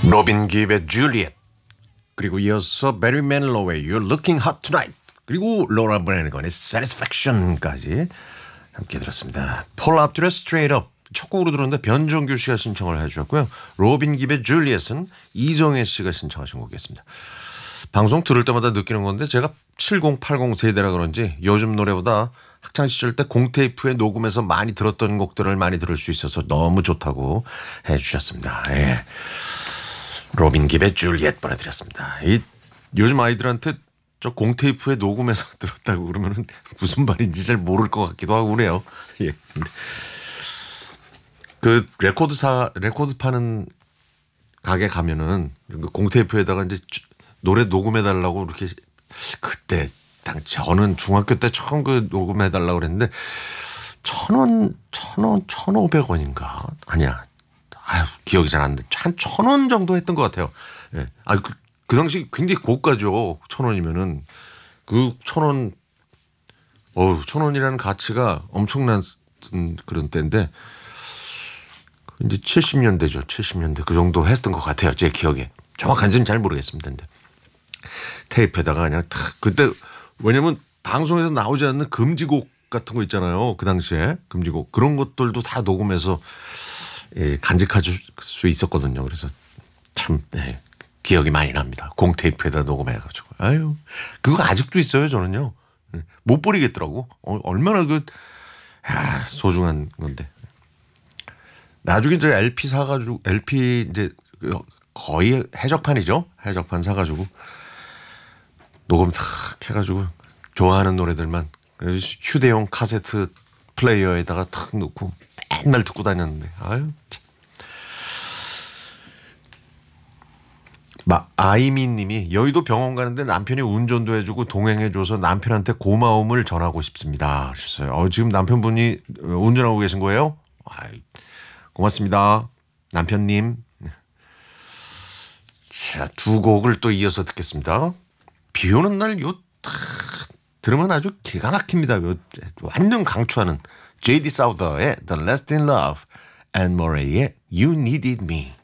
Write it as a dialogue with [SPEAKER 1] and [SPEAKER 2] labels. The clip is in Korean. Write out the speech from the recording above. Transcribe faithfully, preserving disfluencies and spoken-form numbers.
[SPEAKER 1] 로빈 깁의 줄리엣, 그리고 이어서 베리 맨로우의 You're Looking Hot Tonight, 그리고 로라 브래니건의 Satisfaction까지 함께 들었습니다. 폴 압둘의 Straight Up 첫 곡으로 들었는데 변종규 씨가 신청을 해주셨고요. 로빈 깁의 줄리엣은 이정혜 씨가 신청하신 곡이었습니다. 방송 들을 때마다 느끼는 건데 제가 칠십, 팔십 세대라 그런지 요즘 노래보다 학창시절 때 공테이프에 녹음해서 많이 들었던 곡들을 많이 들을 수 있어서 너무 좋다고 해주셨습니다. 예. 로빈 깁의 줄리엣 보내드렸습니다. 이 요즘 아이들한테 저 공테이프에 녹음해서 들었다고 그러면은 무슨 말인지 잘 모를 것 같기도 하고 그래요. 예. 그 레코드사 레코드 파는 가게 가면은 공테이프에다가 이제 노래 녹음해 달라고 이렇게 그때 당 저는 중학교 때 처음 그 녹음해 달라고 그랬는데 천 원, 천 원, 천오백 원인가 아니야. 아유, 기억이 잘 안 나. 한 천 원 정도 했던 것 같아요. 예. 아, 그, 그 당시 굉장히 고가죠. 천 원이면은 그 천 원, 어우, 천 원이라는 가치가 엄청난 그런 때인데 이제 칠십 년대죠. 칠십 년대 그 정도 했던 것 같아요. 제 기억에. 정확한지는 잘 모르겠습니다. 근데 테이프에다가 그냥 탁 그때 왜냐면 방송에서 나오지 않는 금지곡 같은 거 있잖아요. 그 당시에 금지곡 그런 것들도 다 녹음해서 예, 간직할 수 있었거든요. 그래서 참 예, 기억이 많이 납니다. 공테이프에다 녹음해가지고 아유 그거 아직도 있어요. 저는요 못 버리겠더라고. 어, 얼마나 그 야, 소중한 건데. 나중에 저 엘피 사가지고 엘피 이제 거의 해적판이죠. 해적판 사가지고 녹음 탁 해가지고 좋아하는 노래들만 휴대용 카세트 플레이어에다가 탁 넣고 맨날 듣고 다녔는데 아유 참. 마, 아이미 님이 여의도 병원 가는데 남편이 운전도 해주고 동행해줘서 남편한테 고마움을 전하고 싶습니다 하셨어요. 어, 지금 남편분이 운전하고 계신 거예요? 아이, 고맙습니다 남편님. 자, 두 곡을 또 이어서 듣겠습니다. 비 오는 날 요 들으면 아주 기가 막힙니다. 요 완전 강추하는 제이디 사우더의 The Last in Love, 앤 머레이의 You Needed Me.